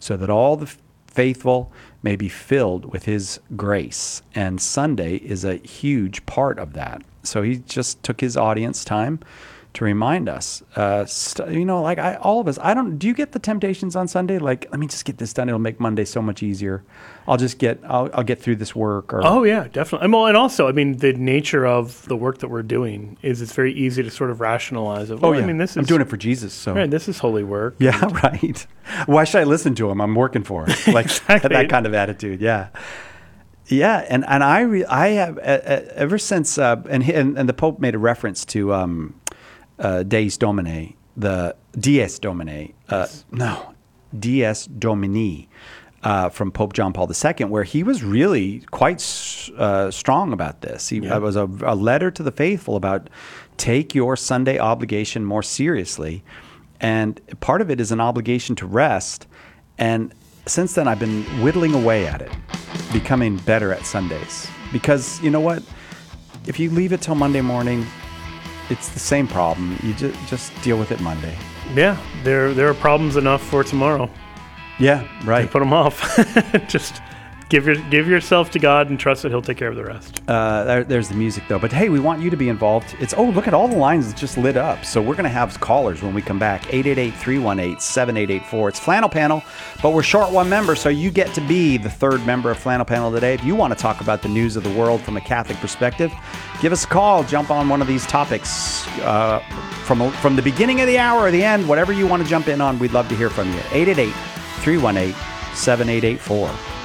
so that all the faithful may be filled with his grace. And Sunday is a huge part of that. So he just took his audience time to remind us, like all of us, do you get the temptations on Sunday? Like, let me just get this done. It'll make Monday so much easier. I'll get through this work. Oh yeah, definitely. Well, and also, the nature of the work that we're doing is it's very easy to sort of rationalize it. Well, yeah. I'm doing it for Jesus. So right, this is holy work. Yeah, right. Why should I listen to him? I'm working for him. Like exactly. That kind of attitude. Yeah. Yeah, and I have ever since and the Pope made a reference to Dies Domini, the Dies Domini, Dies Domini, from Pope John Paul II, where he was really quite strong about this. It was a letter to the faithful about take your Sunday obligation more seriously, and part of it is an obligation to rest. And since then, I've been whittling away at it, becoming better at Sundays. Because you know what? If you leave it till Monday morning, it's the same problem. You just deal with it Monday. Yeah, there are problems enough for tomorrow. Yeah, right. You put them off. Just give yourself to God and trust that He'll take care of the rest. There's the music, though. But hey, we want you to be involved. Look at all the lines that just lit up. So we're going to have callers when we come back. 888-318-7884. It's Flannel Panel, but we're short one member, so you get to be the third member of Flannel Panel today. If you want to talk about the news of the world from a Catholic perspective, give us a call. Jump on one of these topics from the beginning of the hour or the end, whatever you want to jump in on. We'd love to hear from you. 888-318-7884.